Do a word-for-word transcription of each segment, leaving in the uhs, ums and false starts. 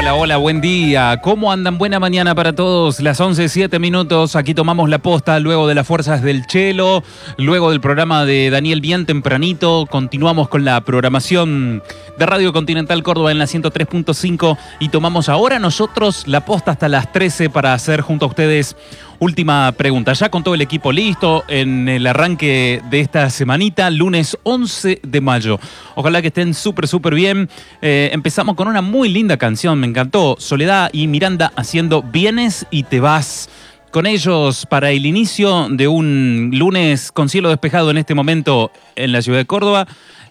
Hola, hola, buen día. ¿Cómo andan? Buena mañana para todos. Las once, siete minutos. Aquí tomamos la posta luego de las fuerzas del Chelo, luego del programa de Daniel bien tempranito. Continuamos con la programación de Radio Continental Córdoba en la ciento tres punto cinco y tomamos ahora nosotros la posta hasta las trece para hacer junto a ustedes última pregunta. Ya con todo el equipo listo en el arranque de esta semanita, lunes once de mayo. Ojalá que estén súper, súper bien. Eh, empezamos con una muy linda canción, me encantó. Soledad y Miranda haciendo Vienes y te vas. Con ellos para el inicio de un lunes con cielo despejado en este momento en la ciudad de Córdoba.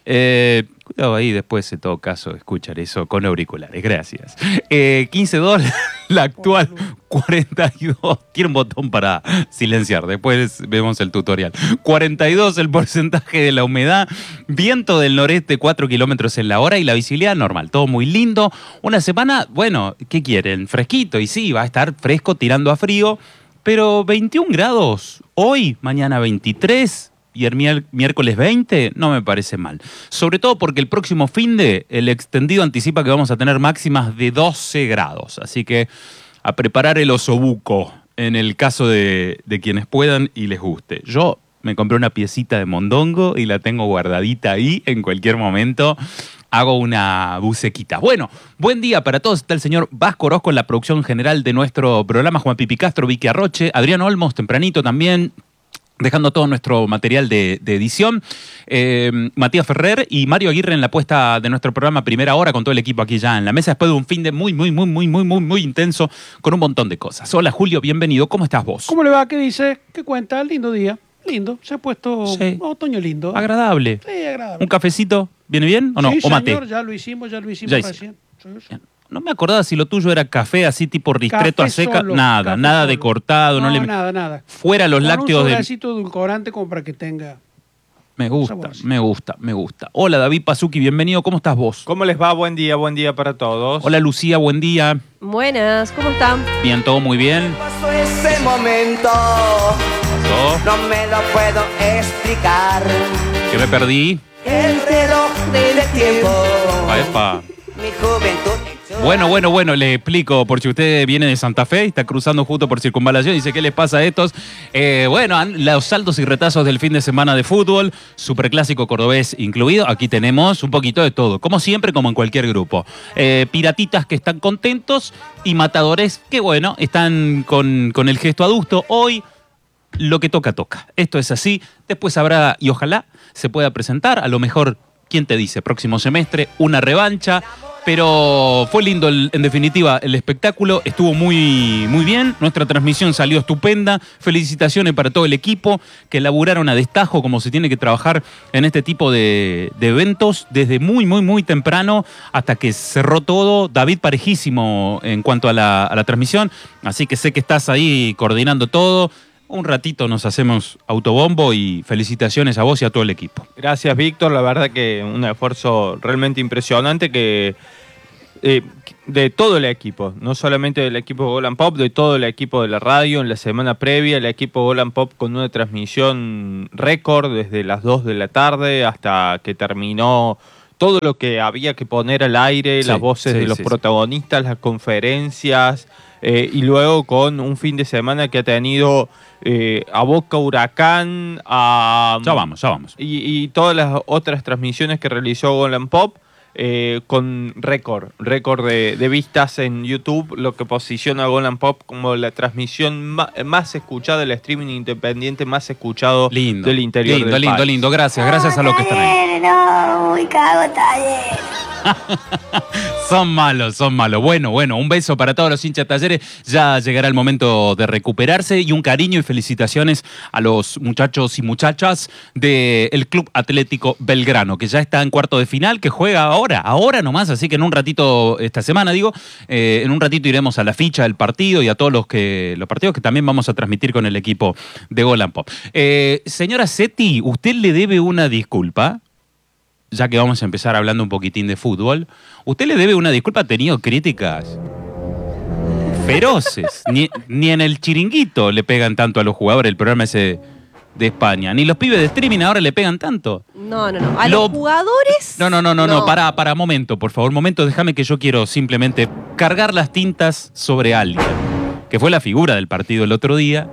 Eh, cuidado ahí después, en todo caso, escuchar eso con auriculares. Gracias. Eh, quince dólares, la actual cuarenta y dos. Tiene un botón para silenciar, después vemos el tutorial. cuarenta y dos el porcentaje de la humedad, viento del noreste cuatro kilómetros en la hora y la visibilidad normal. Todo muy lindo. Una semana, bueno, ¿qué quieren? Fresquito, y sí, va a estar fresco tirando a frío, pero veintiún grados hoy, mañana veintitrés. Y el miércoles veinte, no me parece mal. Sobre todo porque el próximo finde, el extendido anticipa que vamos a tener máximas de doce grados. Así que a preparar el osobuco en el caso de, de quienes puedan y les guste. Yo me compré una piecita de mondongo y la tengo guardadita ahí en cualquier momento. Hago una bucequita. Bueno, buen día para todos. Está el señor Vasco Orozco en la producción general de nuestro programa. Juan Pipi Castro, Vicky Arroche, Adrián Olmos, tempranito también, dejando todo nuestro material de, de edición. Eh, Matías Ferrer y Mario Aguirre en la puesta de nuestro programa Primera Hora, con todo el equipo aquí ya en la mesa, después de un fin de muy, muy, muy, muy, muy, muy, muy intenso, con un montón de cosas. Hola, Julio, bienvenido. ¿Cómo estás vos? ¿Cómo le va? ¿Qué dice? ¿Qué cuenta? Lindo día. Lindo. Se ha puesto sí. Otoño lindo. Agradable. Sí, agradable. ¿Un cafecito? ¿Viene bien o no? Sí, ¿O mate? señor, ya lo hicimos, ya lo hicimos ya recién. Sí, sí. No me acordaba si lo tuyo era café así tipo ristreto Café a seca. solo, nada, nada solo. de cortado. No, no le... nada, nada. Fuera los Con lácteos un del... sobrecito de edulcorante como para que tenga... Me gusta, me gusta, me gusta. Hola, David Pasuki, bienvenido. ¿Cómo estás vos? ¿Cómo les va? Buen día, buen día para todos. Hola, Lucía, buen día. Buenas, ¿cómo están? Bien, todo muy bien. Pasó ese momento, ¿Pasó? no me lo puedo explicar. ¿Qué me perdí? El reloj del tiempo, Pa, epa. mi juventud. Bueno, bueno, bueno, le explico, por si usted viene de Santa Fe y está cruzando justo por Circunvalación y dice, ¿qué les pasa a estos? Eh, bueno, los saltos y retazos del fin de semana de fútbol, superclásico cordobés incluido, aquí tenemos un poquito de todo, como siempre, como en cualquier grupo. Eh, piratitas que están contentos y matadores que, bueno, están con, con el gesto adusto. Hoy, lo que toca, toca. Esto es así, después habrá, y ojalá se pueda presentar, a lo mejor, ¿quién te dice? Próximo semestre, una revancha. Pero fue lindo, el, en definitiva, el espectáculo estuvo muy, muy bien. Nuestra transmisión salió estupenda. Felicitaciones para todo el equipo que laburaron a destajo como se tiene que trabajar en este tipo de, de eventos desde muy, muy, muy temprano hasta que cerró todo. David, parejísimo en cuanto a la, a la transmisión. Así que sé que estás ahí coordinando todo. Un ratito nos hacemos autobombo y felicitaciones a vos y a todo el equipo. Gracias, Víctor. La verdad que un esfuerzo realmente impresionante que eh, de todo el equipo, no solamente del equipo de Gol and Pop, de todo el equipo de la radio. En la semana previa, el equipo de Gol and Pop con una transmisión récord desde las dos de la tarde hasta que terminó todo lo que había que poner al aire, sí, las voces sí, de los sí, protagonistas, sí. las conferencias, eh, y luego con un fin de semana que ha tenido eh, a Boca Huracán, a... Ya vamos, ya vamos. Y, y todas las otras transmisiones que realizó Gol and Pop, eh, con récord, récord de, de vistas en YouTube, lo que posiciona a Gol and Pop como la transmisión más, más escuchada, el streaming independiente más escuchado lindo, del interior lindo, del lindo, país. lindo, gracias, gracias a los que están ahí. No, muy cago taller. Son malos, son malos. Bueno, bueno, un beso para todos los hinchas Talleres. Ya llegará el momento de recuperarse y un cariño y felicitaciones a los muchachos y muchachas del Club Atlético Belgrano, que ya está en cuarto de final, que juega ahora, ahora nomás, así que en un ratito, esta semana digo, eh, en un ratito iremos a la ficha del partido y a todos los que los partidos que también vamos a transmitir con el equipo de Gol and Pop. Eh, señora Seti, usted le debe una disculpa. Ya que vamos a empezar hablando un poquitín de fútbol, usted le debe una disculpa, ha tenido críticas feroces. Ni, ni en el chiringuito le pegan tanto a los jugadores, el programa ese de España. Ni los pibes de streaming ahora le pegan tanto. No, no, no. A Lo- los jugadores... No, no, no, no, no, para, para, momento, por favor, momento, déjame que yo quiero simplemente cargar las tintas sobre alguien, que fue la figura del partido el otro día,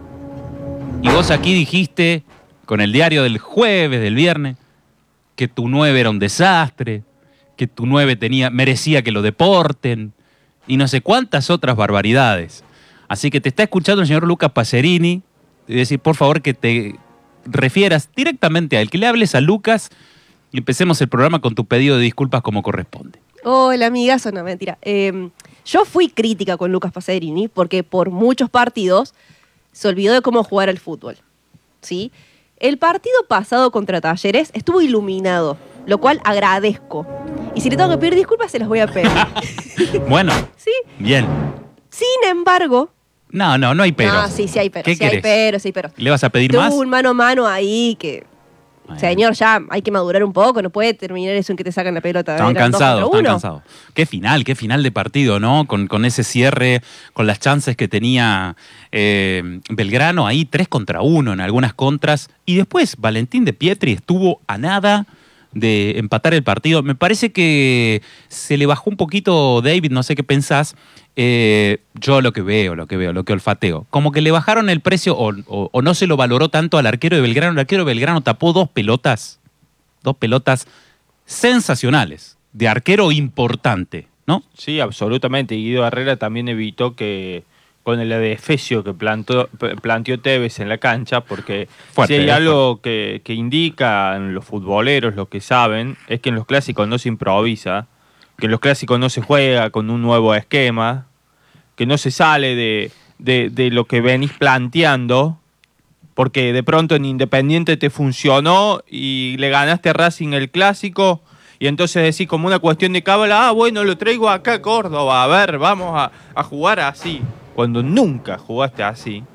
y vos aquí dijiste, con el diario del jueves, del viernes, que tu nueve era un desastre, que tu nueve tenía, merecía que lo deporten, y no sé cuántas otras barbaridades. Así que te está escuchando el señor Lucas Pacerini, y decir, por favor, que te refieras directamente a él, que le hables a Lucas y empecemos el programa con tu pedido de disculpas como corresponde. Hola, amigazo, no, mentira. Eh, yo fui crítica con Lucas Pacerini porque por muchos partidos se olvidó de cómo jugar al fútbol, ¿sí? El partido pasado contra Talleres estuvo iluminado, lo cual agradezco. Y si le tengo que pedir disculpas, se las voy a pedir. Bueno, ¿Sí? bien. Sin embargo... No, no, no hay peros. No, sí, sí hay peros. ¿Qué sí hay querés? peros, sí hay peros. ¿Le vas a pedir Tuvo más? un mano a mano ahí que... Bueno. Señor, ya hay que madurar un poco, no puede terminar eso en que te sacan la pelota. Estaban Eran dos cansados, contra estaban uno. cansados. Qué final, qué final de partido, ¿no? Con, con ese cierre, con las chances que tenía eh, Belgrano ahí, tres contra uno en algunas contras. Y después Valentín de Pietri estuvo a nada de empatar el partido. Me parece que se le bajó un poquito, David, no sé qué pensás. Eh, yo lo que veo, lo que veo, lo que olfateo. Como que le bajaron el precio o, o, o no se lo valoró tanto al arquero de Belgrano. El arquero de Belgrano tapó dos pelotas, dos pelotas sensacionales, de arquero importante, ¿no? Sí, absolutamente. Y Guido Herrera también evitó que con el adefesio que plantó, p- planteó Tevez en la cancha, porque Fuerte, si hay eh, algo que, que indican los futboleros, los que saben, es que en los clásicos no se improvisa, que en los clásicos no se juega con un nuevo esquema, que no se sale de, de, de lo que venís planteando, porque de pronto en Independiente te funcionó y le ganaste a Racing el clásico, y entonces decís como una cuestión de cábala, ah, bueno, lo traigo acá a Córdoba, a ver, vamos a, a jugar así. Cuando nunca jugaste así,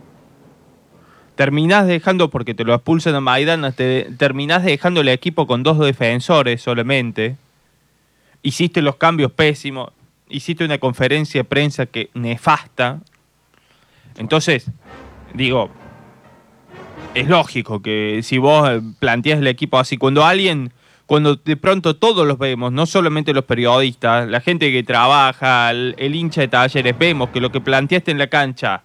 terminás dejando, porque te lo expulsan a Maidana, te terminás dejando el equipo con dos defensores solamente. Hiciste los cambios pésimos, hiciste una conferencia de prensa que nefasta. Entonces, digo, es lógico que si vos eh, planteás el equipo así, cuando alguien, cuando de pronto todos los vemos, no solamente los periodistas, la gente que trabaja, el, el hincha de Talleres, vemos que lo que planteaste en la cancha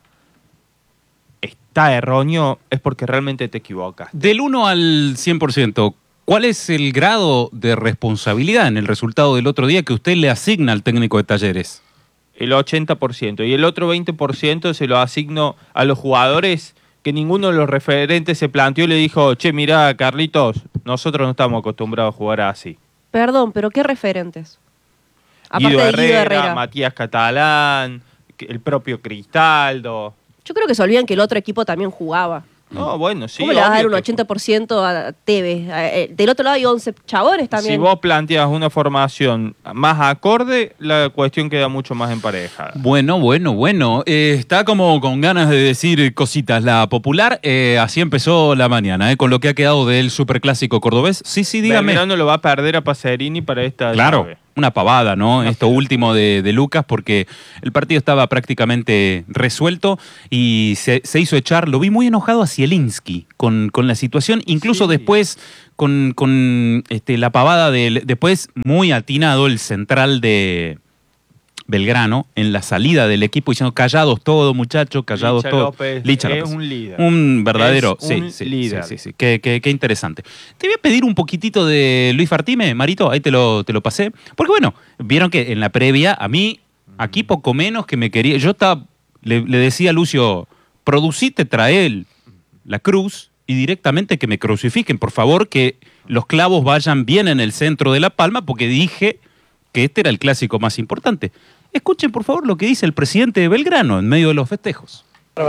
está erróneo, es porque realmente te equivocas. Del uno al cien por ciento, ¿cuál es el grado de responsabilidad en el resultado del otro día que usted le asigna al técnico de Talleres? El ochenta por ciento. Y el otro veinte por ciento se lo asigno a los jugadores que ninguno de los referentes se planteó y le dijo, che, mirá, Carlitos, nosotros no estamos acostumbrados a jugar así. Perdón, pero ¿qué referentes? Aparte Guido de Herrera, Guido Herrera. Matías Catalán, el propio Cristaldo. Yo creo que se olvidan que el otro equipo también jugaba. No, bueno, sí. ¿Cómo le vas a dar obvio un que- ochenta por ciento a Tevez? Eh, Del otro lado hay once chabones también. Si vos planteas una formación más acorde, la cuestión queda mucho más emparejada. Bueno, bueno, bueno. Eh, está como con ganas de decir cositas. La popular, eh, así empezó la mañana, eh, con lo que ha quedado del superclásico cordobés. Sí, sí, dígame. Belgrano lo va a perder a Pacerini para esta Claro, llave. una pavada, ¿no? Esto último de, de Lucas, porque el partido estaba prácticamente resuelto y se, se hizo echar. Lo vi muy enojado a Zielinski con, con la situación, incluso Sí. después con, con este, la pavada del. Después, muy atinado el central de Belgrano en la salida del equipo diciendo callados todos, muchachos, callados Licha todos. López Licha es López. un líder. Un verdadero, Es sí, un sí, líder. sí, sí, sí. Qué, qué- qué interesante. Te voy a pedir un poquitito de Luis Fartime, Marito, ahí te lo, te lo pasé. Porque bueno, vieron que en la previa, a mí, aquí poco menos que me quería, yo estaba, le, le decía a Lucio, producite, trae el- la cruz y directamente que me crucifiquen, por favor, que los clavos vayan bien en el centro de la palma, porque dije que este era el clásico más importante. Escuchen, por favor, lo que dice el presidente de Belgrano en medio de los festejos.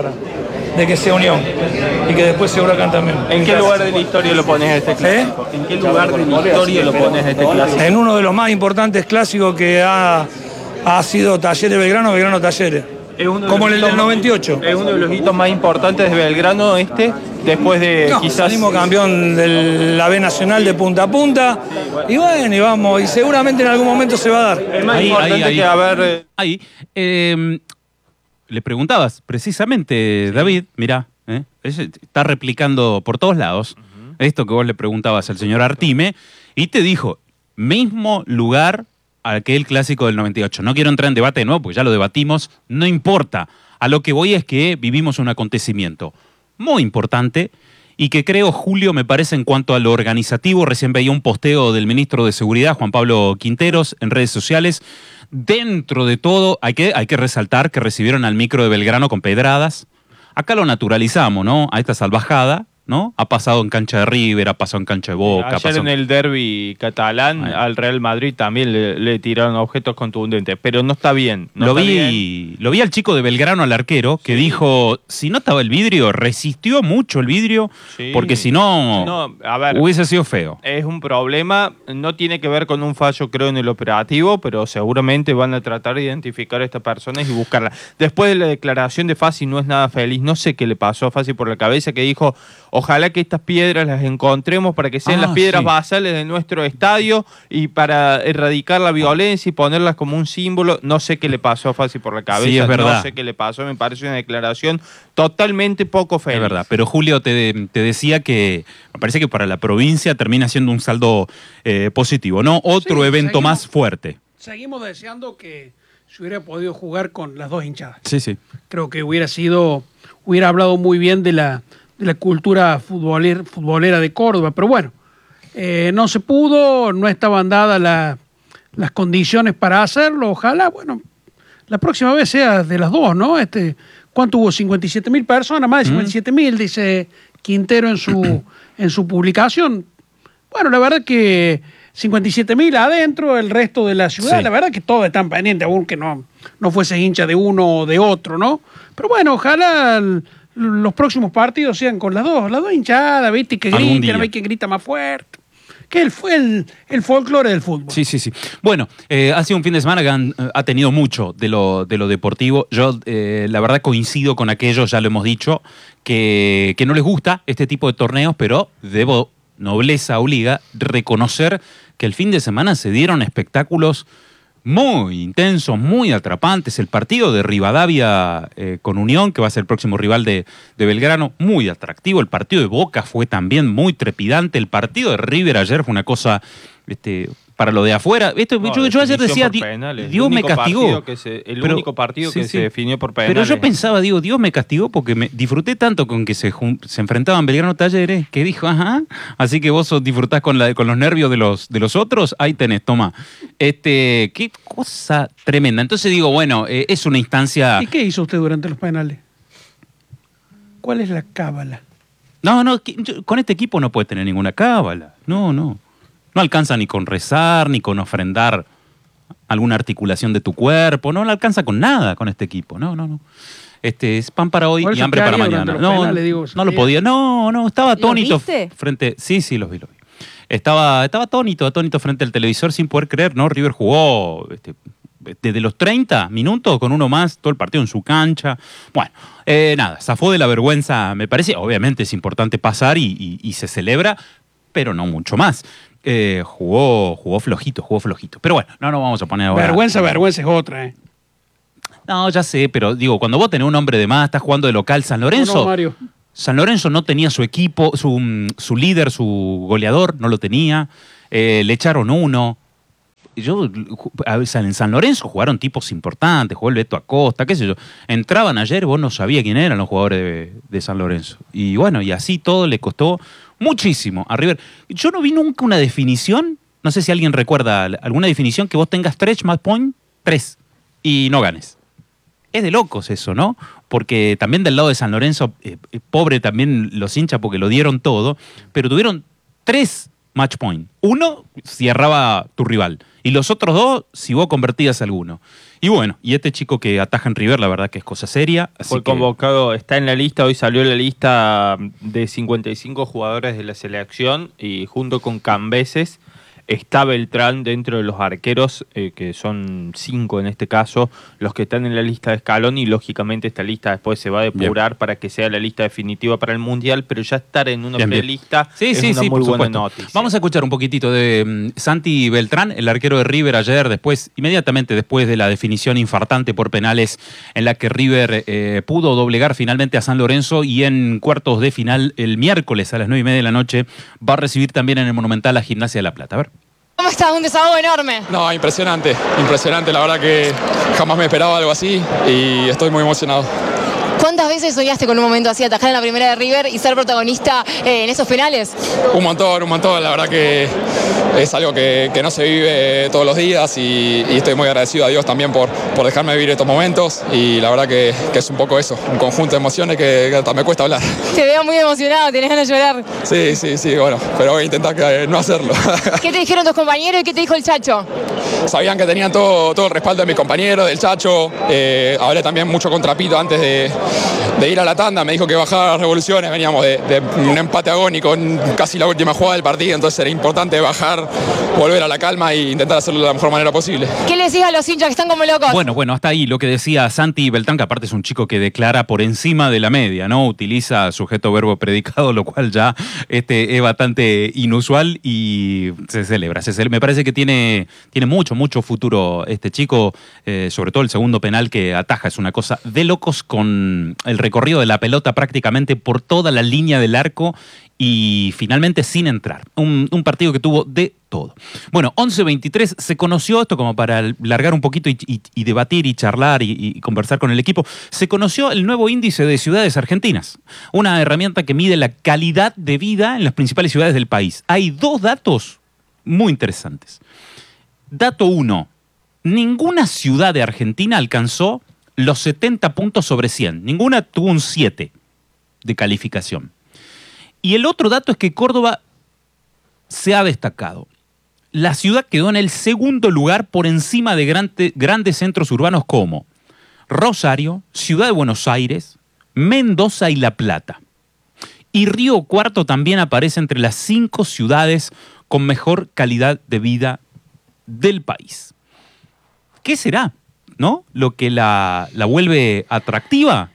De que sea unión y que después sea Huracán también. ¿En qué lugar de la historia lo pones a este clásico? ¿En qué lugar de la historia lo pones a este clásico? En uno de los más importantes clásicos que ha, ha sido Talleres Belgrano, Belgrano Talleres. Es uno de Como los el del hitos- noventa y ocho. Es uno de los hitos más importantes de Belgrano este, después de No, quizás... salimos campeón de la B Nacional de punta a punta. Y bueno, y vamos, y seguramente en algún momento se va a dar. Es más Ahí, importante ahí, ahí. que haber... eh, Ahí, eh, le preguntabas precisamente, David, mirá, ¿eh? Ese está replicando por todos lados uh-huh. esto que vos le preguntabas al señor Artime, y te dijo, mismo lugar a aquel clásico del noventa y ocho. No quiero entrar en debate de nuevo, porque ya lo debatimos, no importa. A lo que voy es que vivimos un acontecimiento muy importante y que creo, Julio, me parece, en cuanto a lo organizativo, recién veía un posteo del ministro de Seguridad, Juan Pablo Quinteros, en redes sociales. Dentro de todo, hay que, hay que resaltar que recibieron al micro de Belgrano con pedradas. Acá lo naturalizamos, ¿no? A esta salvajada, ¿no? Ha pasado en cancha de River, ha pasado en cancha de Boca. Ayer pasó... en el derbi catalán, Ay. al Real Madrid también le, le tiraron objetos contundentes, pero no está bien. No lo, está vi, bien. lo vi al chico de Belgrano, al arquero, que sí. dijo, si no estaba el vidrio, resistió mucho el vidrio, sí. porque si no, no a ver, hubiese sido feo. Es un problema, no tiene que ver con un fallo, creo, en el operativo, pero seguramente van a tratar de identificar a estas personas y buscarla. Después de la declaración de Fassi, no es nada feliz, no sé qué le pasó a Fassi por la cabeza, que dijo, ojalá que estas piedras las encontremos para que sean ah, las piedras sí. basales de nuestro estadio y para erradicar la violencia y ponerlas como un símbolo. No sé qué le pasó a Fassi por la cabeza, sí, es verdad. No sé qué le pasó, me parece una declaración totalmente poco feliz. Es verdad, pero Julio te, te decía que me parece que para la provincia termina siendo un saldo eh, positivo, ¿no? Otro sí, evento seguimos, más fuerte. Seguimos deseando que se hubiera podido jugar con las dos hinchadas. Sí, sí. Creo que hubiera sido, hubiera hablado muy bien de la de la cultura futboler, futbolera de Córdoba, pero bueno, eh, no se pudo, no estaban dadas la, las condiciones para hacerlo, ojalá, bueno, la próxima vez sea de las dos, ¿no? Este, ¿cuánto hubo? cincuenta y siete mil personas, más de cincuenta y siete mil, dice Quintero en su, en su publicación. Bueno, la verdad que cincuenta y siete mil adentro, el resto de la ciudad, sí. la verdad que todos están pendientes, aunque no, no fuese hincha de uno o de otro, ¿no? Pero bueno, ojalá... El, los próximos partidos sean con las dos, las dos hinchadas, ¿viste? Que griten, hay quien grita más fuerte. Que fue el, el folclore del fútbol. Sí, sí, sí. Bueno, eh, ha sido un fin de semana que han, ha tenido mucho de lo, de lo deportivo. Yo, eh, la verdad, coincido con aquellos, ya lo hemos dicho, que, que no les gusta este tipo de torneos, pero debo, nobleza obliga, reconocer que el fin de semana se dieron espectáculos muy intensos, muy atrapantes. El partido de Rivadavia eh, con Unión, que va a ser el próximo rival de, de Belgrano, muy atractivo. El partido de Boca fue también muy trepidante. El partido de River ayer fue una cosa... Este, para lo de afuera, esto, no, yo, yo ayer decía, Dios me castigó. Que se, el pero, único partido sí, que sí. se definió por penales. Pero yo pensaba, digo, Dios me castigó porque me disfruté tanto con que se, se enfrentaban Belgrano Talleres, que dijo, ajá, así que vos disfrutás con, la, con los nervios de los, de los otros, ahí tenés, toma. Este, qué cosa tremenda. Entonces digo, bueno, eh, es una instancia... ¿Y qué hizo usted durante los penales? ¿Cuál es la cábala? No, no, con este equipo no puede tener ninguna cábala. No, no. No alcanza ni con rezar, ni con ofrendar alguna articulación de tu cuerpo. No le alcanza con nada con este equipo. No, no, no. Este, es pan para hoy y hambre para mañana. No, penales, digo, no lo podía. No, no, estaba atónito frente... Sí, sí, los vi, los vi. Estaba, estaba atónito, atónito frente al televisor sin poder creer, ¿no? River jugó este, desde los treinta minutos con uno más, todo el partido en su cancha. Bueno, eh, nada, zafó de la vergüenza, me parece. Obviamente es importante pasar y, y, y se celebra, pero no mucho más. Eh, jugó, jugó flojito, jugó flojito. Pero bueno, no nos vamos a poner ahora. Vergüenza, vergüenza es otra, ¿eh? No, ya sé, pero digo, cuando vos tenés un hombre de más, estás jugando de local, San Lorenzo. No, no, Mario. San Lorenzo no tenía su equipo, su, su líder, su goleador, no lo tenía. Eh, le echaron uno. Yo, en San Lorenzo jugaron tipos importantes, jugó el Beto Acosta, qué sé yo. Entraban ayer, vos no sabías quién eran los jugadores de, de San Lorenzo. Y bueno, y así todo le costó muchísimo a River. Yo no vi nunca una definición, no sé si alguien recuerda alguna definición que vos tengas tres match point, tres, y no ganes. Es de locos eso, ¿no? Porque también del lado de San Lorenzo, eh, pobre también los hinchas porque lo dieron todo, pero tuvieron tres match point. Uno si erraba tu rival y los otros dos si vos convertías alguno. Y bueno, y este chico que ataja en River, la verdad que es cosa seria. Así Fue que... convocado, está en la lista, hoy salió la lista de cincuenta y cinco jugadores de la selección y junto con Cambeses está Beltrán dentro de los arqueros, eh, que son cinco en este caso, los que están en la lista de Scaloni, y lógicamente esta lista después se va a depurar bien, para que sea la lista definitiva para el Mundial, pero ya estar en una prelista sí, es sí, una sí, muy buena supuesto. noticia. Vamos a escuchar un poquitito de um, Santi Beltrán, el arquero de River ayer, después, inmediatamente después de la definición infartante por penales en la que River eh, pudo doblegar finalmente a San Lorenzo, y en cuartos de final el miércoles a las nueve y media de la noche va a recibir también en el Monumental a Gimnasia de La Plata. A ver. ¿Cómo estás? Un desahogo enorme. No, impresionante, impresionante. La verdad que jamás me esperaba algo así y estoy muy emocionado. ¿Cuántas veces soñaste con un momento así, atajar en la primera de River y ser protagonista eh, en esos penales? Un montón, un montón. La verdad que es algo que, que no se vive todos los días y, y estoy muy agradecido a Dios también por, por dejarme vivir estos momentos, y la verdad que, que es un poco eso, un conjunto de emociones que, que hasta me cuesta hablar. Te veo muy emocionado, tenés ganas de llorar. Sí, sí, sí, bueno, pero voy a intentar que, no hacerlo. ¿Qué te dijeron tus compañeros y qué te dijo el Chacho? Sabían que tenían todo, todo el respaldo de mis compañeros, del Chacho. Eh, hablé también mucho con Trapito antes de, de ir a la tanda. Me dijo que bajara las revoluciones. Veníamos de, de un empate agónico en casi la última jugada del partido. Entonces era importante bajar, volver a la calma e intentar hacerlo de la mejor manera posible. ¿Qué les decís a los hinchas que están como locos? Bueno, bueno, hasta ahí lo que decía Santi Beltrán, que aparte es un chico que declara por encima de la media, ¿no? Utiliza sujeto, verbo, predicado, lo cual ya este, es bastante inusual y se celebra. Se celebra. Me parece que tiene, tiene mucho, mucho futuro este chico, eh, sobre todo el segundo penal que ataja. Es una cosa de locos, con el recorrido de la pelota prácticamente por toda la línea del arco y finalmente sin entrar. Un, un partido que tuvo de todo. Bueno, once veintitrés, se conoció esto como para largar un poquito y, y, y debatir y charlar y, y conversar con el equipo. Se conoció el nuevo índice de ciudades argentinas, una herramienta que mide la calidad de vida en las principales ciudades del país. Hay dos datos muy interesantes. Dato uno, ninguna ciudad de Argentina alcanzó los setenta puntos sobre cien. Ninguna tuvo un siete de calificación. Y el otro dato es que Córdoba se ha destacado. La ciudad quedó en el segundo lugar por encima de grande, grandes centros urbanos como Rosario, Ciudad de Buenos Aires, Mendoza y La Plata. Y Río Cuarto también aparece entre las cinco ciudades con mejor calidad de vida del país. ¿Qué será, no? Lo que la, la vuelve atractiva.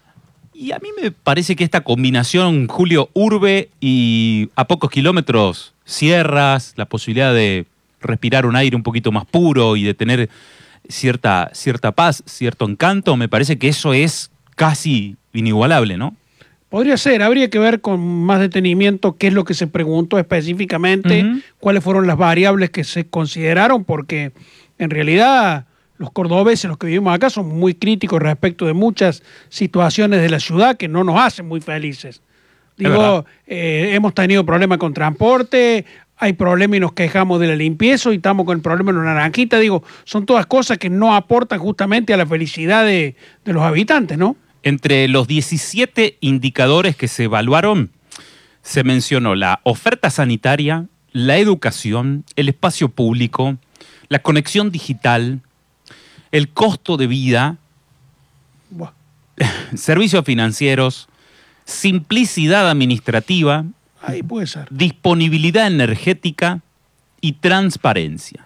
Y a mí me parece que esta combinación, Julio, urbe y a pocos kilómetros sierras, la posibilidad de respirar un aire un poquito más puro y de tener cierta, cierta paz, cierto encanto, me parece que eso es casi inigualable, ¿no? Podría ser, habría que ver con más detenimiento qué es lo que se preguntó específicamente, uh-huh. cuáles fueron las variables que se consideraron, porque en realidad los cordobeses, los que vivimos acá, son muy críticos respecto de muchas situaciones de la ciudad que no nos hacen muy felices. Digo, eh, hemos tenido problemas con transporte, hay problemas y nos quejamos de la limpieza y estamos con el problema de la naranjita. Digo, son todas cosas que no aportan justamente a la felicidad de, de los habitantes, ¿no? Entre los diecisiete indicadores que se evaluaron, se mencionó la oferta sanitaria, la educación, el espacio público, la conexión digital, el costo de vida, Buah. servicios financieros, simplicidad administrativa, Ahí puede ser. disponibilidad energética y transparencia.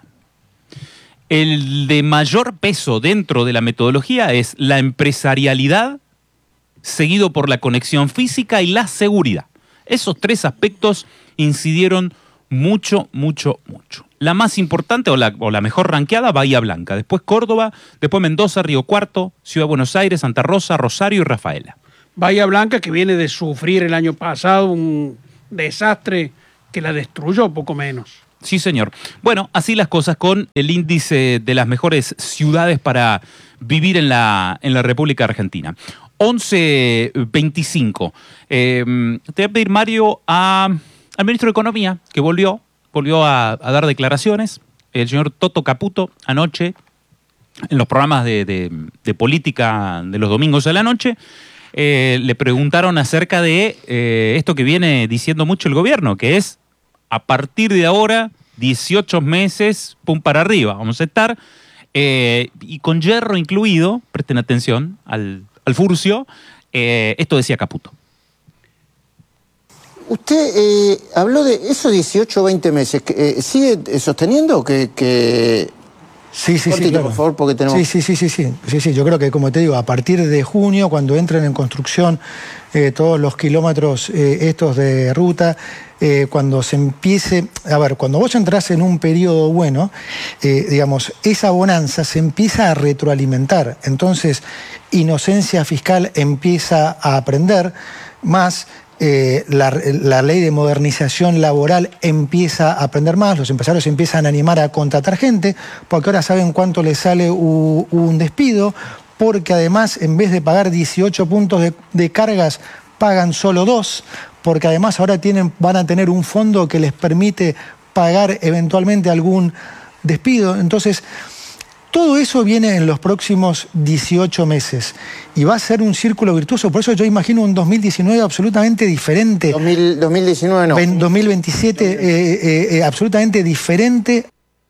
El de mayor peso dentro de la metodología es la empresarialidad, seguido por la conexión física y la seguridad. Esos tres aspectos incidieron mucho, mucho, mucho. La más importante o la, o la mejor ranqueada, Bahía Blanca. Después Córdoba, después Mendoza, Río Cuarto, Ciudad de Buenos Aires, Santa Rosa, Rosario y Rafaela. Bahía Blanca, que viene de sufrir el año pasado un desastre que la destruyó, poco menos. Sí, señor. Bueno, así las cosas con el índice de las mejores ciudades para vivir en la, en la República Argentina. once veinticinco. Eh, te voy a pedir, Mario, a, al ministro de Economía, que volvió, volvió a, a dar declaraciones. El señor Toto Caputo, anoche, en los programas de, de, de política de los domingos de la noche, eh, le preguntaron acerca de eh, esto que viene diciendo mucho el gobierno, que es, a partir de ahora, dieciocho meses, pum para arriba, vamos a estar, eh, y con hierro incluido, presten atención al, al furcio, eh, esto decía Caputo. usted eh, habló de esos dieciocho o veinte meses. Eh, ¿Sigue sosteniendo que...? que... Sí, sí, Cortito, sí, claro. por favor, porque tenemos... Sí, sí, sí, sí, sí, sí, sí. Yo creo que, como te digo, a partir de junio, cuando entren en construcción eh, todos los kilómetros eh, estos de ruta, eh, cuando se empiece... A ver, cuando vos entrás en un periodo bueno, eh, digamos, esa bonanza se empieza a retroalimentar. Entonces, Inocencia Fiscal empieza a aprender más... Eh, la, la ley de modernización laboral empieza a aprender más, los empresarios empiezan a animar a contratar gente, porque ahora saben cuánto les sale u, un despido, porque además en vez de pagar dieciocho puntos de, de cargas, pagan solo dos, porque además ahora tienen, van a tener un fondo que les permite pagar eventualmente algún despido. Entonces, todo eso viene en los próximos dieciocho meses y va a ser un círculo virtuoso. Por eso yo imagino un dos mil diecinueve absolutamente diferente. dos mil, dos mil diecinueve no. dos mil veintisiete eh, eh, eh, absolutamente diferente.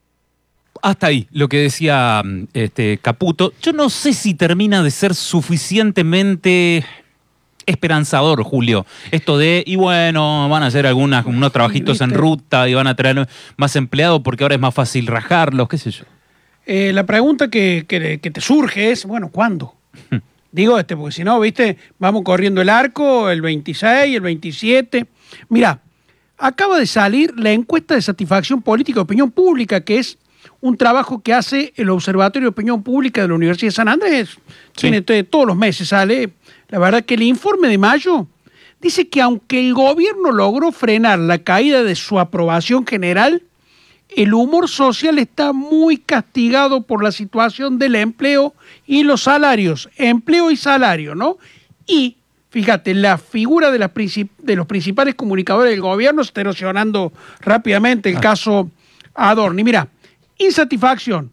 Hasta ahí, lo que decía este, Caputo. Yo no sé si termina de ser suficientemente esperanzador, Julio. Esto de, y bueno, van a hacer algunas, unos trabajitos en ruta y van a traer más empleados porque ahora es más fácil rajarlos, qué sé yo. Eh, la pregunta que, que, que te surge es, bueno, ¿cuándo? Digo, este, porque si no, viste, vamos corriendo el arco, el veintiséis, el veintisiete. Mirá, acaba de salir la encuesta de satisfacción política de opinión pública, que es un trabajo que hace el Observatorio de Opinión Pública de la Universidad de San Andrés. Sí. Tiene, todos los meses sale. La verdad que el informe de mayo dice que aunque el gobierno logró frenar la caída de su aprobación general, el humor social está muy castigado por la situación del empleo y los salarios, empleo y salario, ¿no? Y, fíjate, la figura de, las de los principales comunicadores del gobierno está erosionando rápidamente el ah. caso Adorni. Mira, insatisfacción.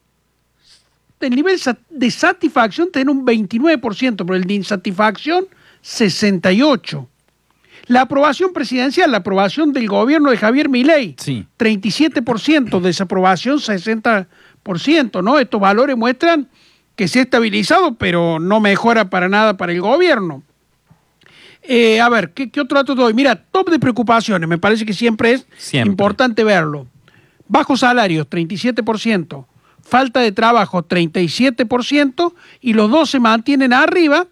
El nivel de satisfacción tiene un veintinueve por ciento, pero el de insatisfacción, sesenta y ocho por ciento. La aprobación presidencial, la aprobación del gobierno de Javier Milei, sí. treinta y siete por ciento, desaprobación sesenta por ciento, ¿no? Estos valores muestran que se ha estabilizado, pero no mejora para nada para el gobierno. Eh, a ver, ¿qué, ¿qué otro dato te doy? Mira, top de preocupaciones, me parece que siempre es siempre. importante verlo. Bajos salarios, treinta y siete por ciento. Falta de trabajo, treinta y siete por ciento. Y los dos se mantienen arriba.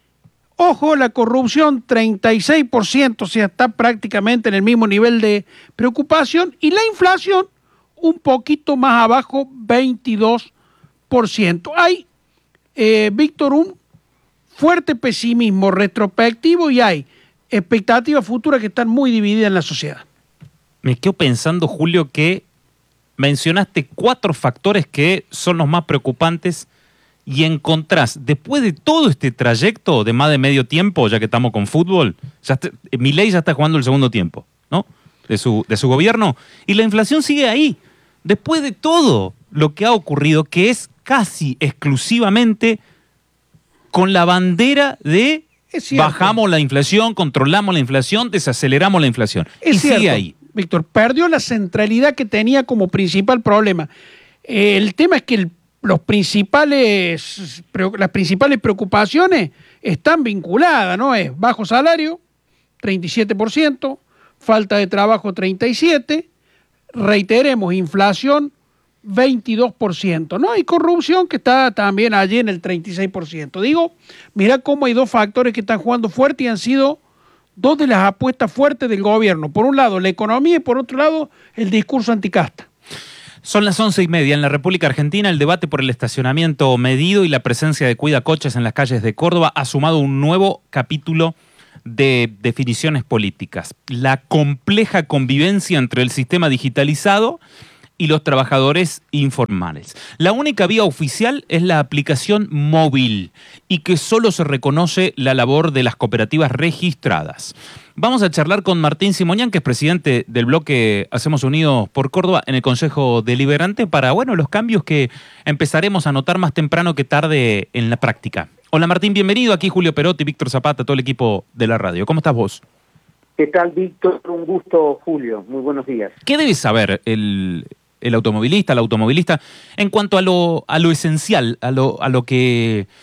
Ojo, la corrupción, treinta y seis por ciento, o sea, está prácticamente en el mismo nivel de preocupación. Y la inflación, un poquito más abajo, veintidós por ciento. Hay, eh, Víctor, un fuerte pesimismo retrospectivo y hay expectativas futuras que están muy divididas en la sociedad. Me quedo pensando, Julio, que mencionaste cuatro factores que son los más preocupantes y encontrás, después de todo este trayecto de más de medio tiempo, ya que estamos con fútbol, ya está, Milei ya está jugando el segundo tiempo, ¿no? De su, de su gobierno, y la inflación sigue ahí. Después de todo lo que ha ocurrido, que es casi exclusivamente con la bandera de bajamos la inflación, controlamos la inflación, desaceleramos la inflación. Es y cierto, sigue ahí. Víctor, perdió la centralidad que tenía como principal problema. Eh, el tema es que el Los principales, las principales preocupaciones están vinculadas, ¿no? Es bajo salario, treinta y siete por ciento, falta de trabajo, treinta y siete por ciento, reiteremos, inflación, veintidós por ciento, ¿no? Y corrupción, que está también allí en el treinta y seis por ciento. Digo, mira cómo hay dos factores que están jugando fuerte y han sido dos de las apuestas fuertes del gobierno. Por un lado, la economía y por otro lado, el discurso anticasta. Son las once y media. En la República Argentina, el debate por el estacionamiento medido y la presencia de cuidacoches en las calles de Córdoba ha sumado un nuevo capítulo de definiciones políticas. La compleja convivencia entre el sistema digitalizado y los trabajadores informales. La única vía oficial es la aplicación móvil y que solo se reconoce la labor de las cooperativas registradas. Vamos a charlar con Martín Simonian, que es presidente del bloque Hacemos Unidos por Córdoba en el Consejo Deliberante para, bueno, los cambios que empezaremos a notar más temprano que tarde en la práctica. Hola Martín, bienvenido. Aquí Julio Perotti, Víctor Zapata, todo el equipo de la radio. ¿Cómo estás vos? ¿Qué tal, Víctor? Un gusto, Julio. Muy buenos días. ¿Qué debe saber el, el automovilista, la automovilista, en cuanto a lo, a lo esencial, a lo, a lo que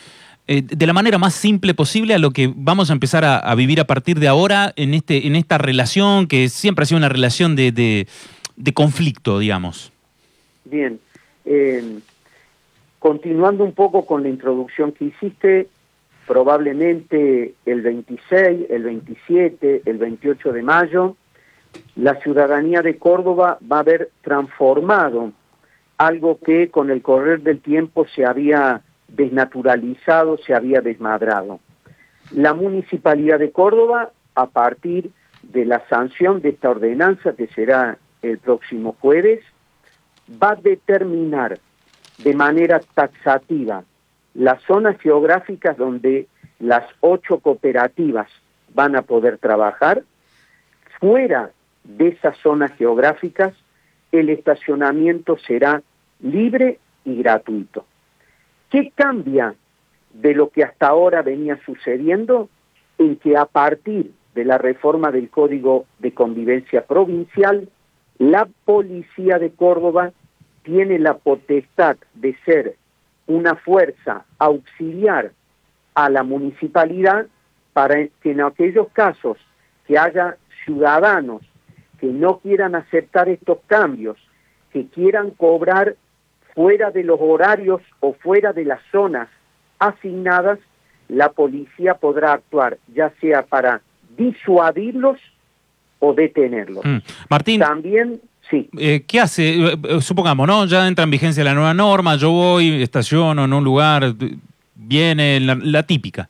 eh, de la manera más simple posible a lo que vamos a empezar a, a vivir a partir de ahora en, este, en esta relación que siempre ha sido una relación de, de, de conflicto, digamos. Bien. Eh, continuando un poco con la introducción que hiciste, probablemente el veintiséis, el veintisiete, el veintiocho de mayo, la ciudadanía de Córdoba va a haber transformado algo que con el correr del tiempo se había desnaturalizado, se había desmadrado. La Municipalidad de Córdoba, a partir de la sanción de esta ordenanza, que será el próximo jueves, va a determinar de manera taxativa las zonas geográficas donde las ocho cooperativas van a poder trabajar. Fuera de esas zonas geográficas, el estacionamiento será libre y gratuito. ¿Qué cambia de lo que hasta ahora venía sucediendo? En que a partir de la reforma del Código de Convivencia Provincial, la Policía de Córdoba tiene la potestad de ser una fuerza auxiliar a la municipalidad para que en aquellos casos que haya ciudadanos que no quieran aceptar estos cambios, que quieran cobrar fuera de los horarios o fuera de las zonas asignadas, la policía podrá actuar, ya sea para disuadirlos o detenerlos. Mm. Martín, también, sí. Eh, ¿Qué hace? Eh, supongamos, ¿no? Ya entra en vigencia la nueva norma, yo voy, estaciono en un lugar, viene la, la típica,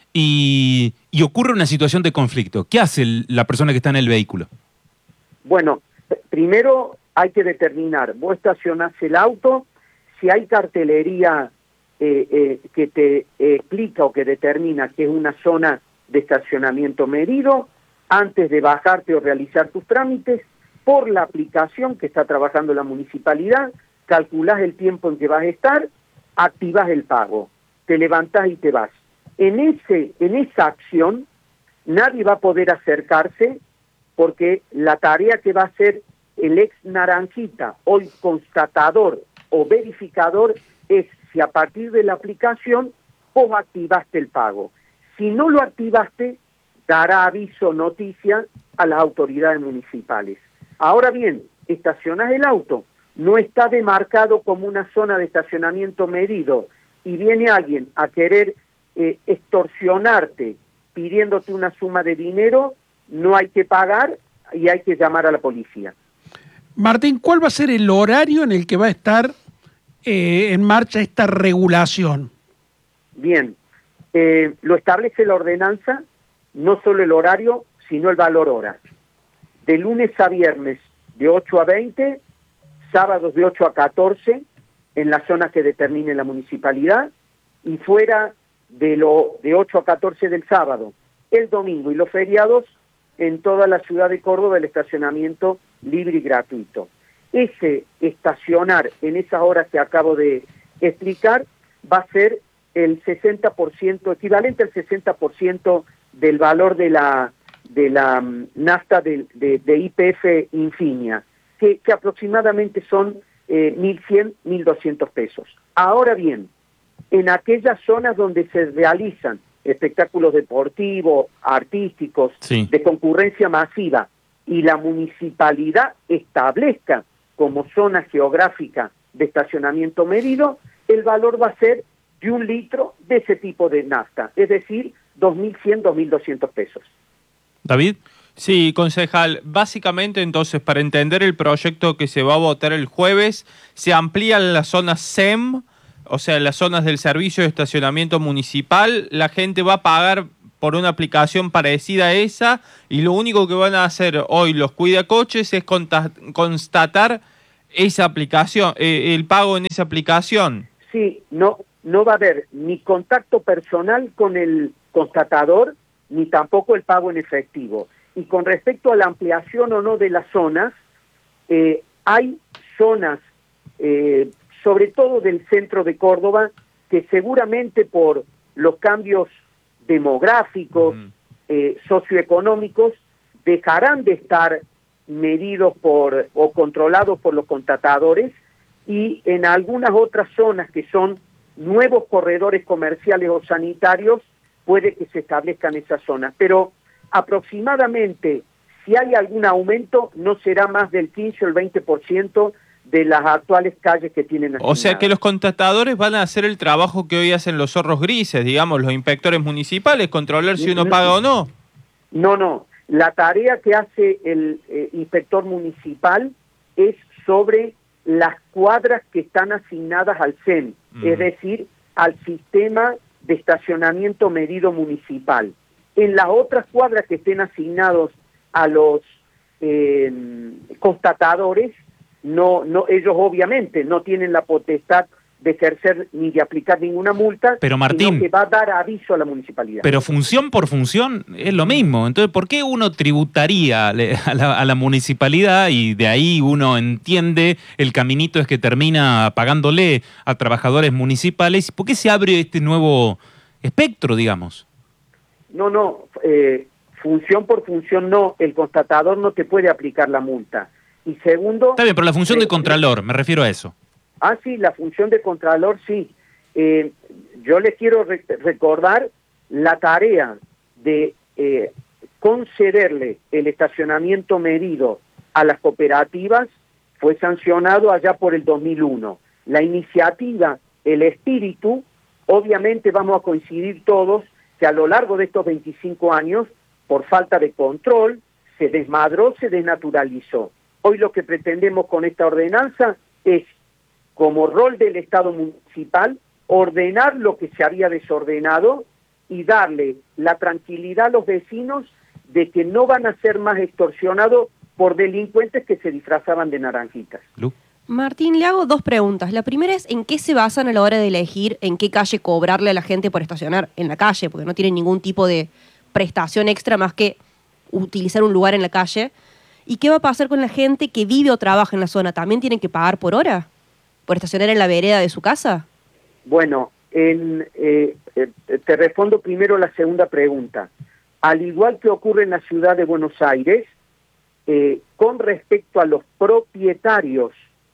y, y ocurre una situación de conflicto. ¿Qué hace el, la persona que está en el vehículo? Bueno, primero hay que determinar, vos estacionás el auto, si hay cartelería eh, eh, que te eh, explica o que determina que es una zona de estacionamiento medido, antes de bajarte o realizar tus trámites, por la aplicación que está trabajando la municipalidad, calculás el tiempo en que vas a estar, activás el pago, te levantás y te vas. En, ese, en esa acción nadie va a poder acercarse porque la tarea que va a hacer el ex naranjita, hoy constatador o verificador, es si a partir de la aplicación vos activaste el pago. Si no lo activaste, dará aviso, noticia a las autoridades municipales. Ahora bien, estacionás el auto, no está demarcado como una zona de estacionamiento medido y viene alguien a querer eh, extorsionarte pidiéndote una suma de dinero, no hay que pagar y hay que llamar a la policía. Martín, ¿cuál va a ser el horario en el que va a estar eh, en marcha esta regulación? Bien, eh, lo establece la ordenanza, no solo el horario, sino el valor hora. De lunes a viernes de ocho a veinte, sábados de ocho a catorce, en las zonas que determine la municipalidad, y fuera de, lo, de ocho a catorce del sábado, el domingo y los feriados, en toda la ciudad de Córdoba el estacionamiento libre y gratuito. Ese estacionar en esas horas que acabo de explicar va a ser el sesenta por ciento, equivalente al sesenta por ciento del valor de la de la um, nafta de, de, de Y P F Infinia, que, que aproximadamente son eh, mil cien, mil doscientos pesos. Ahora bien, en aquellas zonas donde se realizan espectáculos deportivos, artísticos, sí, de concurrencia masiva, y la municipalidad establezca como zona geográfica de estacionamiento medido, el valor va a ser de un litro de ese tipo de nafta, es decir, dos mil cien, dos mil doscientos pesos. David. Sí, concejal. Básicamente, entonces, para entender el proyecto que se va a votar el jueves, se amplían las zonas S E M, o sea, las zonas del servicio de estacionamiento municipal. La gente va a pagar por una aplicación parecida a esa, y lo único que van a hacer hoy los cuidacoches es constatar esa aplicación, eh, el pago en esa aplicación. Sí, no, no va a haber ni contacto personal con el constatador, ni tampoco el pago en efectivo. Y con respecto a la ampliación o no de las zonas, eh, hay zonas, eh, sobre todo del centro de Córdoba, que seguramente por los cambios demográficos, mm. eh, socioeconómicos, dejarán de estar medidos por o controlados por los contratadores, y en algunas otras zonas que son nuevos corredores comerciales o sanitarios, puede que se establezcan esas zonas. Pero aproximadamente, si hay algún aumento, no será más del quince o el veinte por ciento de las actuales calles que tienen asignadas. O sea que los contratadores van a hacer el trabajo que hoy hacen los zorros grises, digamos, los inspectores municipales, controlar si uno paga o no. No, no. La tarea que hace el eh, inspector municipal es sobre las cuadras que están asignadas al C E M, mm. es decir, al sistema de estacionamiento medido municipal. En las otras cuadras que estén asignados a los eh, constatadores, no, no, ellos obviamente no tienen la potestad de ejercer ni de aplicar ninguna multa, pero Martín, sino que va a dar aviso a la municipalidad. Pero función por función es lo mismo. Entonces, ¿por qué uno tributaría a la, a la municipalidad y de ahí uno entiende el caminito es que termina pagándole a trabajadores municipales? ¿Por qué se abre este nuevo espectro, digamos? No, no, eh, función por función no, el constatador no te puede aplicar la multa. Y segundo... Está bien, pero la función eh, de contralor, me refiero a eso. Ah, sí, la función de contralor, sí. Eh, yo les quiero re recordar la tarea de eh, concederle el estacionamiento medido a las cooperativas fue sancionado allá por el dos mil uno. La iniciativa, el espíritu, obviamente vamos a coincidir todos que a lo largo de estos veinticinco años, por falta de control, se desmadró, se desnaturalizó. Hoy lo que pretendemos con esta ordenanza es, como rol del Estado municipal, ordenar lo que se había desordenado y darle la tranquilidad a los vecinos de que no van a ser más extorsionados por delincuentes que se disfrazaban de naranjitas. Lu. Martín, le hago dos preguntas. La primera es, ¿en qué se basan a la hora de elegir en qué calle cobrarle a la gente por estacionar en la calle? Porque no tienen ningún tipo de prestación extra más que utilizar un lugar en la calle. ¿Y qué va a pasar con la gente que vive o trabaja en la zona? ¿También tienen que pagar por hora? ¿Por estacionar en la vereda de su casa? Bueno, en, eh, eh, te respondo primero la segunda pregunta. Al igual que ocurre en la ciudad de Buenos Aires, eh, con respecto a los propietarios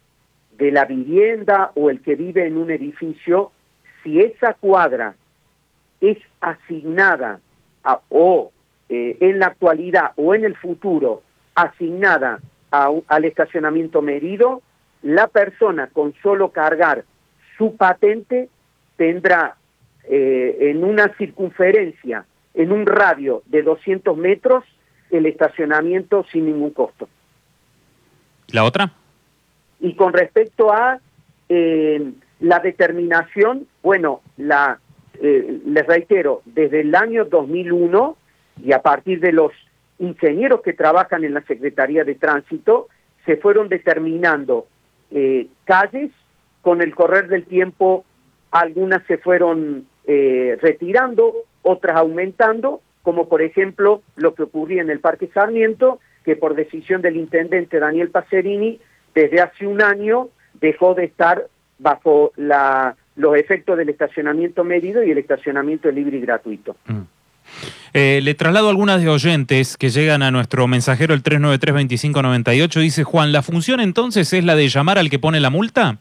de la vivienda o el que vive en un edificio, si esa cuadra es asignada a, o eh, en la actualidad o en el futuro asignada a, al estacionamiento medido, la persona con solo cargar su patente tendrá eh, en una circunferencia, en un radio de doscientos metros, el estacionamiento sin ningún costo. ¿La otra? Y con respecto a eh, la determinación, bueno, la eh, les reitero, desde el año dos mil uno y a partir de los ingenieros que trabajan en la Secretaría de Tránsito, se fueron determinando Eh, calles. Con el correr del tiempo algunas se fueron eh, retirando, otras aumentando, como por ejemplo lo que ocurría en el Parque Sarmiento, que por decisión del intendente Daniel Pacerini, desde hace un año dejó de estar bajo la, los efectos del estacionamiento medido y el estacionamiento libre y gratuito. Mm. Eh, le traslado algunas de oyentes que llegan a nuestro mensajero el tres nueve tres, veinticinco noventa y ocho. Dice Juan, ¿la función entonces es la de llamar al que pone la multa?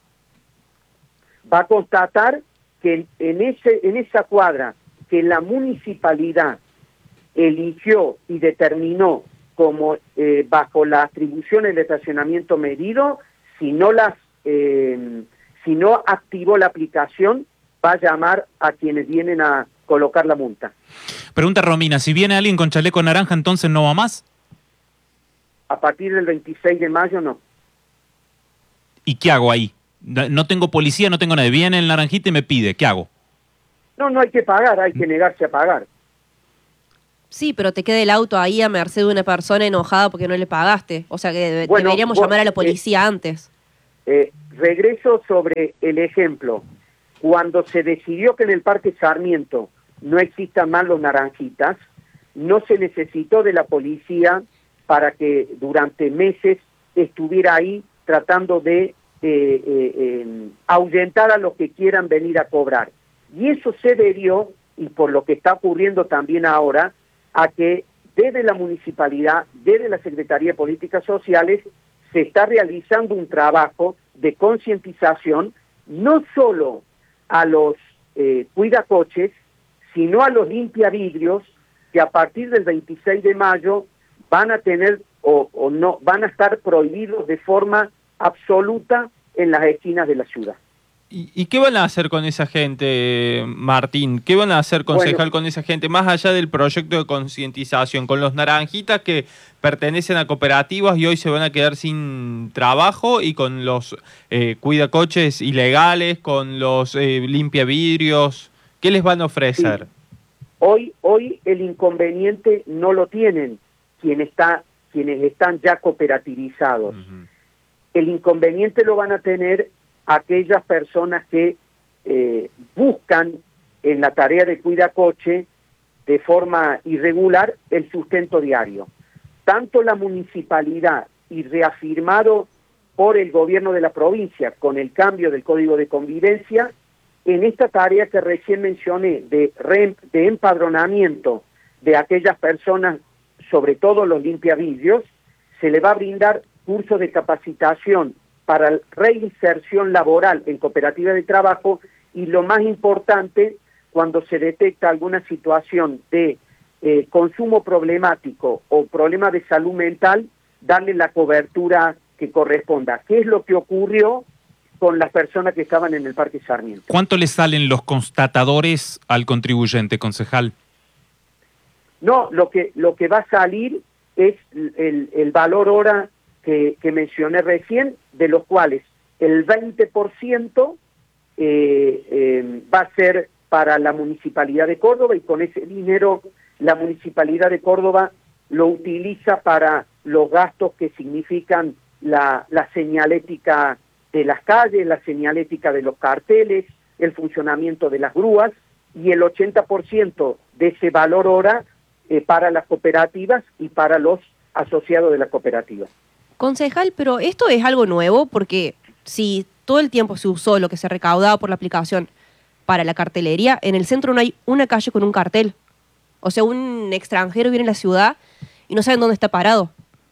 Va a constatar que en, ese, en esa cuadra que la municipalidad eligió y determinó como eh, bajo las atribuciones de estacionamiento medido, si no las eh, si no activó la aplicación, va a llamar a quienes vienen a colocar la multa. Pregunta Romina, si viene alguien con chaleco naranja, ¿entonces no va más? A partir del veintiséis de mayo, no. ¿Y qué hago ahí? No tengo policía, no tengo nadie. Viene el naranjita y me pide, ¿qué hago? No, no hay que pagar, hay que negarse a pagar. Sí, pero te queda el auto ahí a merced de una persona enojada porque no le pagaste. O sea que bueno, deberíamos vos, llamar a la policía eh, antes. Eh, regreso sobre el ejemplo. Cuando se decidió que en el Parque Sarmiento no existan más los naranjitas, no se necesitó de la policía para que durante meses estuviera ahí tratando de eh, eh, eh, ahuyentar a los que quieran venir a cobrar. Y eso se debió, y por lo que está ocurriendo también ahora, a que desde la municipalidad, desde la Secretaría de Políticas Sociales, se está realizando un trabajo de concientización, no solo a los eh, cuidacoches, sino a los limpiavidrios, que a partir del veintiséis de mayo van a tener o, o no van a estar prohibidos de forma absoluta en las esquinas de la ciudad. ¿Y, ¿Y qué van a hacer con esa gente, Martín? ¿Qué van a hacer, concejal, bueno, con esa gente? Más allá del proyecto de concientización, con los naranjitas que pertenecen a cooperativas y hoy se van a quedar sin trabajo, y con los eh, cuidacoches ilegales, con los eh, limpiavidrios, ¿qué les van a ofrecer? Sí. Hoy, hoy el inconveniente no lo tienen quien está, quienes están ya cooperativizados. Uh-huh. El inconveniente lo van a tener aquellas personas que eh, buscan en la tarea de cuidacoche de forma irregular el sustento diario. Tanto la municipalidad y reafirmado por el gobierno de la provincia con el cambio del Código de Convivencia, en esta tarea que recién mencioné de, re, de empadronamiento de aquellas personas, sobre todo los limpiavidrios, se le va a brindar cursos de capacitación para reinserción laboral en cooperativa de trabajo, y lo más importante, cuando se detecta alguna situación de eh, consumo problemático o problema de salud mental, darle la cobertura que corresponda. ¿Qué es lo que ocurrió con las personas que estaban en el Parque Sarmiento? ¿Cuánto le salen los constatadores al contribuyente, concejal? No, lo que, lo que va a salir es el, el valor hora que, que mencioné recién, de los cuales el veinte por ciento eh, eh, va a ser para la Municipalidad de Córdoba, y con ese dinero la Municipalidad de Córdoba lo utiliza para los gastos que significan la, la señalética de las calles, la señalética de los carteles, el funcionamiento de las grúas, y el ochenta por ciento de ese valor hora eh, para las cooperativas y para los asociados de la cooperativa. Concejal, pero esto es algo nuevo, porque si todo el tiempo se usó lo que se recaudaba por la aplicación para la cartelería, en el centro no hay una calle con un cartel. O sea, un extranjero viene a la ciudad y no saben dónde está parado.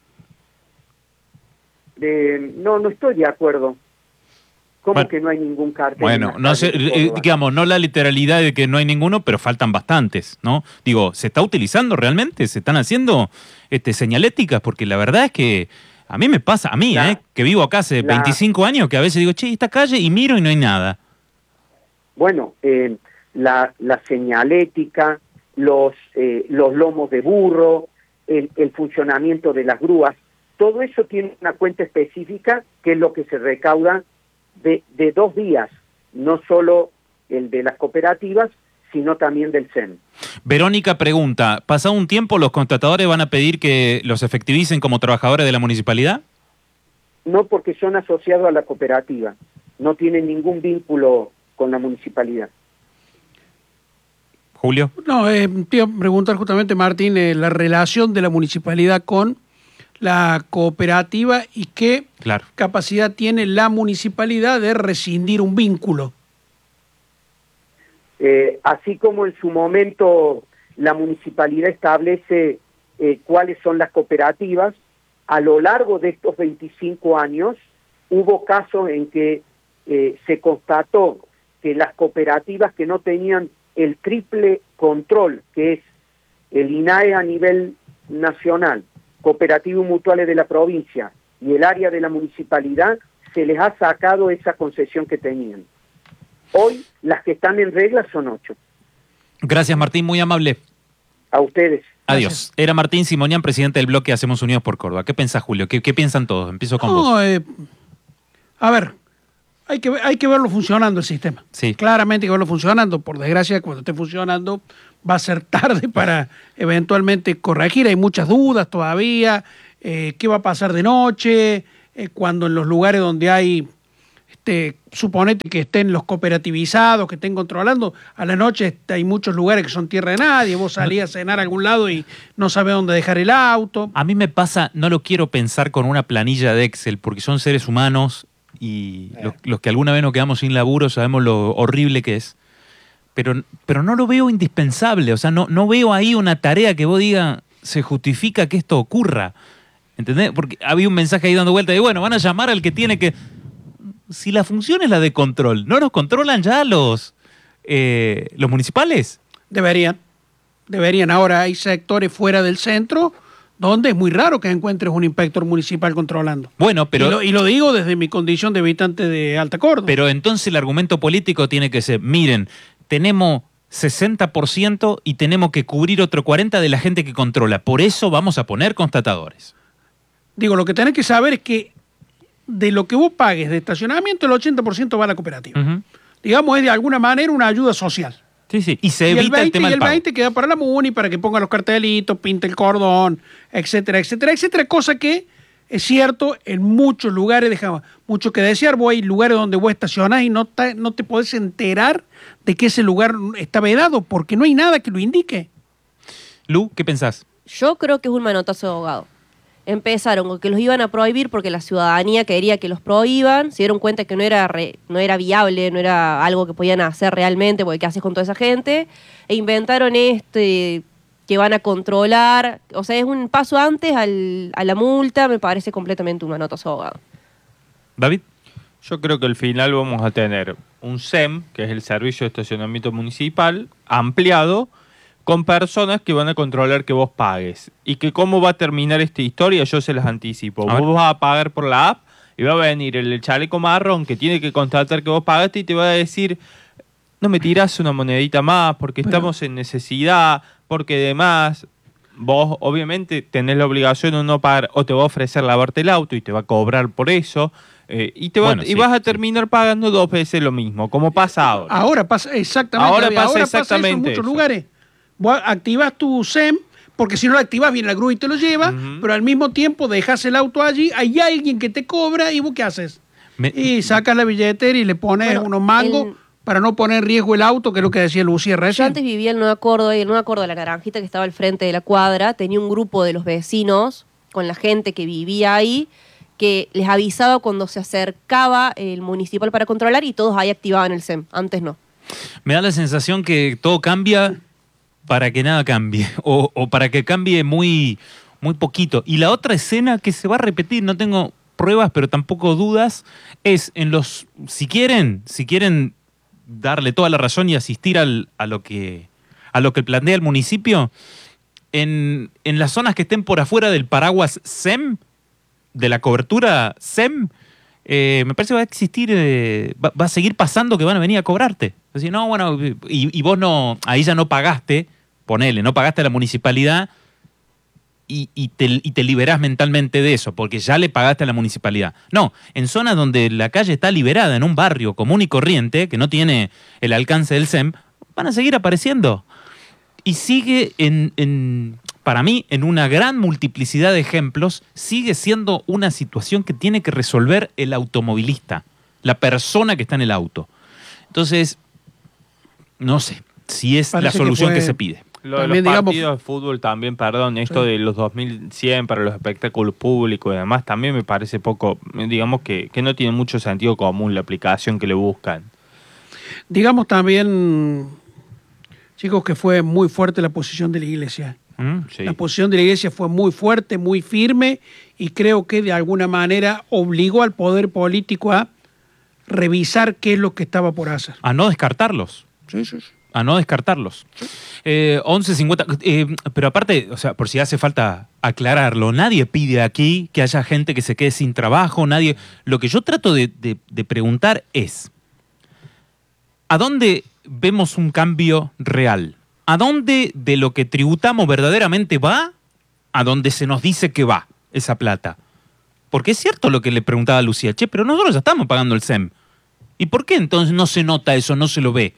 Eh, no, no estoy de acuerdo. ¿Cómo bueno, que no hay ningún cartel? Bueno, no sé, eh, digamos, no la literalidad de que no hay ninguno, pero faltan bastantes, ¿no? Digo, ¿se está utilizando realmente? ¿Se están haciendo este, señaléticas? Porque la verdad es que a mí me pasa, a mí, la, eh, que vivo acá hace la, veinticinco años, que a veces digo, che, esta calle, y miro y no hay nada. Bueno, eh, la, la señalética, los, eh, los lomos de burro, el, el funcionamiento de las grúas, todo eso tiene una cuenta específica, que es lo que se recauda de, de dos días, no solo el de las cooperativas, sino también del C E N. Verónica pregunta, ¿pasado un tiempo los contratadores van a pedir que los efectivicen como trabajadores de la municipalidad? No, porque son asociados a la cooperativa, no tienen ningún vínculo con la municipalidad. Julio. No, eh, te iba a preguntar justamente, Martín, eh, la relación de la municipalidad con la cooperativa y qué claro. capacidad tiene la municipalidad de rescindir un vínculo. Eh, así como en su momento la municipalidad establece eh, cuáles son las cooperativas, a lo largo de estos veinticinco años hubo casos en que eh, se constató que las cooperativas que no tenían el triple control, que es el I N A E a nivel nacional, cooperativas mutuales de la provincia y el área de la municipalidad, se les ha sacado esa concesión que tenían. Hoy las que están en regla son ocho. Gracias, Martín, muy amable. A ustedes. Adiós. Gracias. Era Martín Simonian, presidente del bloque Hacemos Unidos por Córdoba. ¿Qué piensa, Julio? ¿Qué, qué piensan todos? Empiezo con no, vos. Eh, a ver, hay que, hay que verlo funcionando el sistema. Sí. Claramente hay que verlo funcionando. Por desgracia, cuando esté funcionando va a ser tarde para eventualmente corregir. Hay muchas dudas todavía. Eh, ¿Qué va a pasar de noche? Eh, cuando en los lugares donde hay... Este, suponete que estén los cooperativizados, que estén controlando, a la noche hay muchos lugares que son tierra de nadie, vos salís a cenar a algún lado y no sabés dónde dejar el auto. A mí me pasa, no lo quiero pensar con una planilla de Excel, porque son seres humanos y eh. los, los que alguna vez nos quedamos sin laburo sabemos lo horrible que es, pero, pero no lo veo indispensable, o sea, no, no veo ahí una tarea que vos digas, se justifica que esto ocurra, ¿entendés? Porque había un mensaje ahí dando vuelta de, bueno, van a llamar al que tiene que... si la función es la de control, ¿no nos controlan ya los, eh, los municipales? Deberían. Deberían. Ahora hay sectores fuera del centro donde es muy raro que encuentres un inspector municipal controlando. Bueno, pero... Y lo, y lo digo desde mi condición de habitante de Alta Córdoba. Pero entonces el argumento político tiene que ser, miren, tenemos sesenta por ciento y tenemos que cubrir otro cuarenta por ciento de la gente que controla. Por eso vamos a poner constatadores. Digo, lo que tenés que saber es que de lo que vos pagues de estacionamiento, el ochenta por ciento va a la cooperativa. Uh-huh. Digamos, es de alguna manera una ayuda social. Sí, sí. Y se evita y el, veinte, el tema y del el pago. veinte queda para la MUNI, para que ponga los cartelitos, pinte el cordón, etcétera, etcétera, etcétera. Cosa que es cierto, en muchos lugares deja mucho que desear. Vos hay lugares donde vos estacionás y no te, no te podés enterar de que ese lugar está vedado porque no hay nada que lo indique. Lu, ¿qué pensás? Yo creo que es un manotazo de ahogado. Empezaron con que los iban a prohibir porque la ciudadanía quería que los prohíban, se dieron cuenta que no era re, no era viable, no era algo que podían hacer realmente, porque ¿qué haces con toda esa gente? E inventaron este que van a controlar, o sea, es un paso antes al, a la multa, me parece completamente un manotazo de ahogado. David. Yo creo que al final vamos a tener un S E M, que es el Servicio de Estacionamiento Municipal, ampliado, con personas que van a controlar que vos pagues. Y que cómo va a terminar esta historia, yo se las anticipo. A vos ver. vas a pagar por la app y va a venir el chaleco marrón que tiene que constatar que vos pagaste y te va a decir, no me tirás una monedita más porque bueno. estamos en necesidad, porque demás. Vos obviamente tenés la obligación de no pagar, o te va a ofrecer lavarte el auto y te va a cobrar por eso. Eh, y, te va, bueno, y sí, vas a terminar sí. pagando dos veces lo mismo, como pasa ahora. Ahora pasa exactamente. Ahora pasa ahora exactamente pasa eso en muchos eso. lugares. Vos activas tu S E M, porque si no lo activas viene la grúa y te lo lleva, uh-huh. pero al mismo tiempo dejas el auto allí, hay alguien que te cobra y vos ¿qué haces? Me... Y sacas la billetera y le pones bueno, unos mangos el... para no poner en riesgo el auto, que es lo que decía Lucía recién. Yo antes vivía en Nueva Córdoba y en Nueva Córdoba, la naranjita que estaba al frente de la cuadra, tenía un grupo de los vecinos con la gente que vivía ahí, que les avisaba cuando se acercaba el municipal para controlar y todos ahí activaban el S E M, antes no. Me da la sensación que todo cambia para que nada cambie, o, o para que cambie muy, muy poquito. Y la otra escena que se va a repetir, no tengo pruebas, pero tampoco dudas, es en los, si quieren, si quieren darle toda la razón y asistir al, a, lo que, a lo que plantea el municipio, en, en las zonas que estén por afuera del paraguas S E M, de la cobertura S E M, eh, me parece que va a existir, eh, va, va a seguir pasando que van a venir a cobrarte. Es decir, no, bueno, y, y vos no, ahí ya no pagaste, ponele, no pagaste a la municipalidad y, y, te, y te liberás mentalmente de eso, porque ya le pagaste a la municipalidad. No, en zonas donde la calle está liberada, en un barrio común y corriente, que no tiene el alcance del S E M, van a seguir apareciendo. Y sigue en, en, para mí, en una gran multiplicidad de ejemplos, sigue siendo una situación que tiene que resolver el automovilista, la persona que está en el auto. Entonces, no sé si es Parece la solución que, fue... que se pide. Lo de también, los partidos digamos, de fútbol también, perdón, esto sí. de los dos mil cien para los espectáculos públicos y demás, también me parece poco, digamos que, que no tiene mucho sentido común la aplicación que le buscan. Digamos también, chicos, que fue muy fuerte la posición de la iglesia. Mm, sí. La posición de la iglesia fue muy fuerte, muy firme, y creo que de alguna manera obligó al poder político a revisar qué es lo que estaba por hacer. A no descartarlos. Sí, sí, sí. A no descartarlos. Eh, once cincuenta, eh, pero aparte, o sea, por si hace falta aclararlo, nadie pide aquí que haya gente que se quede sin trabajo, nadie. Lo que yo trato de, de, de preguntar es, ¿a dónde vemos un cambio real? ¿A dónde de lo que tributamos verdaderamente va? ¿A dónde se nos dice que va esa plata? Porque es cierto lo que le preguntaba a Lucía, che, pero nosotros ya estamos pagando el S E M. ¿Y por qué entonces no se nota eso, no se lo ve?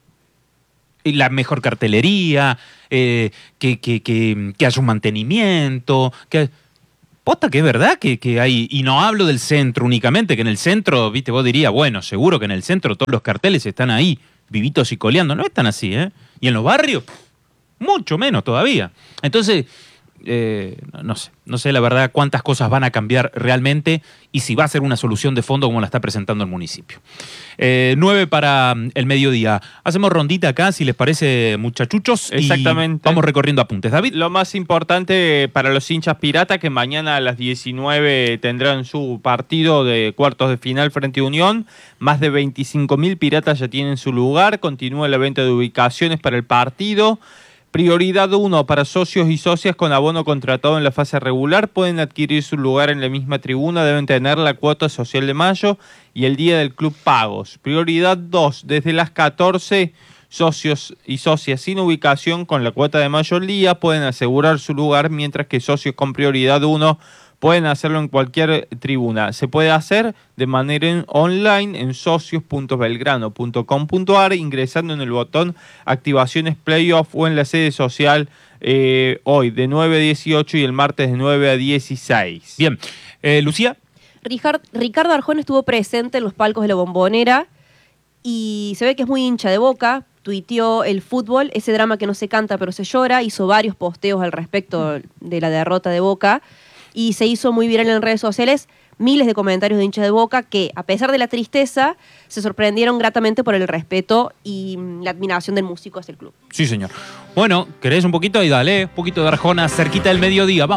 La mejor cartelería, eh, que, que, que, que haya un mantenimiento, que... Posta que es verdad que, que hay, y no hablo del centro únicamente, que en el centro, viste, vos dirías, bueno, seguro que en el centro todos los carteles están ahí, vivitos y coleando, no están así, ¿eh? Y en los barrios, mucho menos todavía. Entonces, eh, no sé, no sé la verdad cuántas cosas van a cambiar realmente y si va a ser una solución de fondo como la está presentando el municipio. Eh, nueve para el mediodía. Hacemos rondita acá, si les parece, muchachuchos. Exactamente. Y vamos recorriendo apuntes. David. Lo más importante para los hinchas pirata, que mañana a las diecinueve tendrán su partido de cuartos de final frente a Unión. Más de veinticinco mil piratas ya tienen su lugar. Continúa la venta de ubicaciones para el partido. Prioridad uno para socios y socias con abono contratado en la fase regular. Pueden adquirir su lugar en la misma tribuna, deben tener la cuota social de mayo y el día del club pagos. Prioridad dos, desde las catorce, socios y socias sin ubicación con la cuota de mayo al día pueden asegurar su lugar, mientras que socios con prioridad uno pueden hacerlo en cualquier tribuna. Se puede hacer de manera en online en socios punto belgrano punto com punto a r, ingresando en el botón Activaciones Playoff o en la sede social eh, hoy de nueve a dieciocho y el martes de nueve a dieciséis. Bien. Eh, Lucía. Richard, Ricardo Arjona estuvo presente en los palcos de la Bombonera y se ve que es muy hincha de Boca. Tuiteó el fútbol, ese drama que no se canta pero se llora. Hizo varios posteos al respecto de la derrota de Boca. Y se hizo muy viral en redes sociales, miles de comentarios de hinchas de Boca que, a pesar de la tristeza, se sorprendieron gratamente por el respeto y la admiración del músico hacia el club. Sí, señor. Bueno, ¿querés un poquito? Y dale, un poquito de Arjona cerquita del mediodía. Vamos.